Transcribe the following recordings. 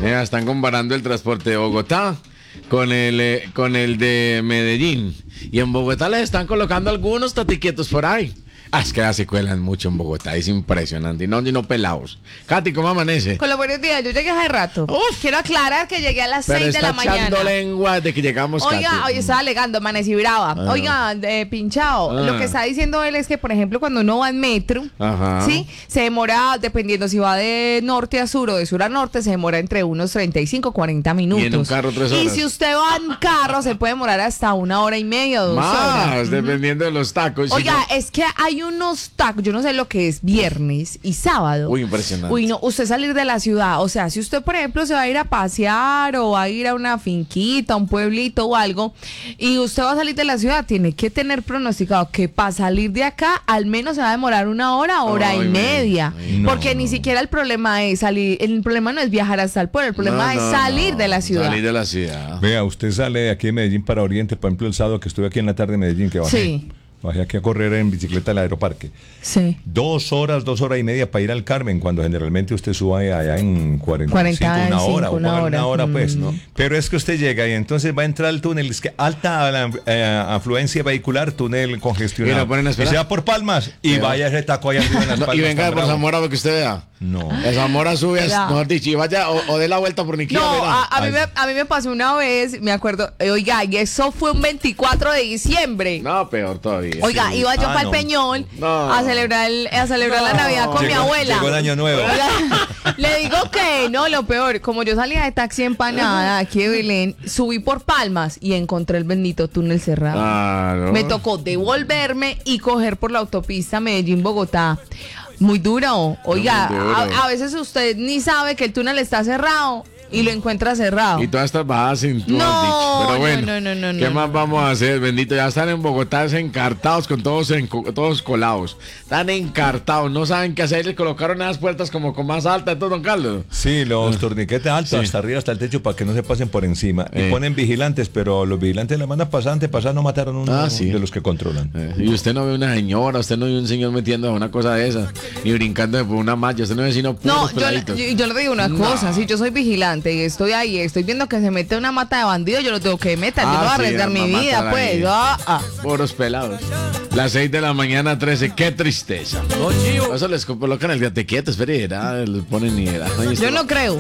Están comparando el transporte de Bogotá con el de Medellín. Y en Bogotá les están colocando algunos tatiquietos por ahí. Es que se cuelan mucho en Bogotá, es impresionante. Y no pelados. Katy, ¿cómo amanece? Con los buenos días, yo llegué hace rato. Quiero aclarar que llegué a las 6 de la mañana. Pero está echando lengua de que llegamos, Oiga, Katy. hoy estaba alegando, amanecí brava. Oiga, pinchado. Lo que está diciendo él es que, por ejemplo, cuando uno va en metro, ¿sí? Se demora, dependiendo si va de norte a sur o de sur a norte, se demora entre unos 35, 40 minutos. Y en un carro 3 horas. Y si usted va en carro, se puede demorar hasta 1 hora y media o 2 horas. Más, dependiendo de los tacos. Oiga, es que hay unos tacos, yo no sé lo que es viernes y sábado. Uy, impresionante. Uy, no, usted salir de la ciudad, o sea, si usted, por ejemplo, se va a ir a pasear o va a ir a una finquita, un pueblito o algo, y usted va a salir de la ciudad, tiene que tener pronosticado que para salir de acá, al menos se va a demorar 1 hora, hora y media. Porque ni siquiera el problema es salir, el problema no es viajar hasta el pueblo, el problema es salir de la ciudad. Salir de la ciudad. Vea, usted sale de aquí de Medellín para Oriente, por ejemplo, el sábado que estuve aquí en la tarde en Medellín, que bajé. Sí. Bajé aquí a correr en bicicleta al aeroparque. Sí. 2 horas y media para ir al Carmen, cuando generalmente usted sube allá en 45, una hora, pues. ¿No? Pero es que usted llega y entonces va a entrar al túnel, es que alta afluencia vehicular, túnel congestionado. Y lo ponen a esperar. Y se va por Palmas y vaya ese taco allá arriba en las Palmas. Y venga por Zamora para que usted vea. No. El Zamora sube, mejor dicho, y vaya o dé la vuelta por Niquía. No, a mí me pasó una vez, me acuerdo, oiga, y eso fue un 24 de diciembre. No, peor todavía. Oiga, sí. iba yo para el Peñol a celebrar la Navidad con mi abuela. Llegó el año nuevo. Le digo que no, lo peor, como yo salía de taxi empanada aquí de Belén, subí por Palmas y encontré el bendito túnel cerrado. Claro. Me tocó devolverme y coger por la autopista Medellín-Bogotá. Muy duro. Oiga, muy duro. A veces usted ni sabe que el túnel está cerrado y lo encuentra cerrado. Y todas estas bajadas sin tú has dicho. Pero bueno, no, ¿qué más vamos a hacer? Bendito, ya están en Bogotá encartados con todos colados. Están encartados, no saben qué hacer. Les colocaron esas puertas como con más alta, entonces, don Carlos. Sí, los torniquetes altos, Sí. hasta arriba, hasta el techo, para que no se pasen por encima. Y ponen vigilantes, pero los vigilantes la mandan pasante, no mataron uno de los que controlan. Y usted no ve una señora, usted no ve un señor metiendo una cosa de esa, ni brincando por una malla, usted no ve sino puros No, peladitos. yo le digo una cosa, si yo soy vigilante y estoy ahí, estoy viendo que se mete una mata de bandido, yo lo tengo que meter, yo no voy a arriesgar mi vida, pues. Puros pelados. Las 6 de la mañana, 13, qué tristeza. Eso les colocan el gatequieto, espere, les ponen ni era. Yo no creo.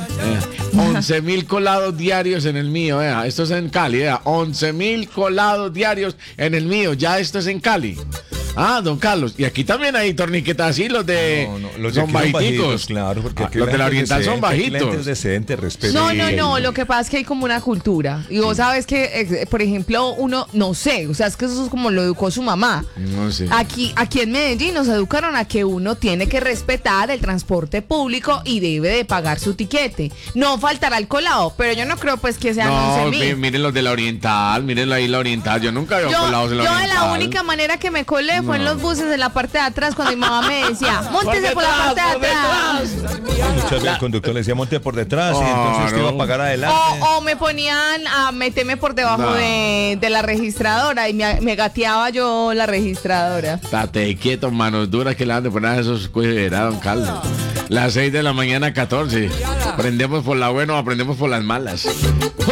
11,000 colados diarios en el mío, esto es en Cali, 11,000 colados diarios en el mío, ya esto es en Cali. Don Carlos, y aquí también hay torniquetas así, los de los son bajiticos, claro, porque los de la Oriental son bajitos. Decentes, respeto. No, lo que pasa es que hay como una cultura, y vos sabes que, por ejemplo, uno, no sé, o sea, es que eso es como lo educó su mamá. No sé. Aquí en Medellín nos educaron a que uno tiene que respetar el transporte público y debe de pagar su tiquete. No faltará el colado, pero yo no creo pues que sean 11,000. Miren los de la Oriental, mírenlo ahí la Oriental, yo nunca veo colados en la Oriental. Yo la única manera que me colé fue en los buses en la parte de atrás cuando mi mamá me decía, móntese por la parte de atrás. Muchas veces el conductor le decía, monte por detrás, y entonces usted iba a pagar adelante. O me ponían a meterme por debajo de la registradora y me gateaba yo la registradora. Estate quieto, manos duras que le han de poner a esos cuellos, don Carlos. Las 6 de la mañana, 14. Prendemos por la buena o aprendemos por las malas.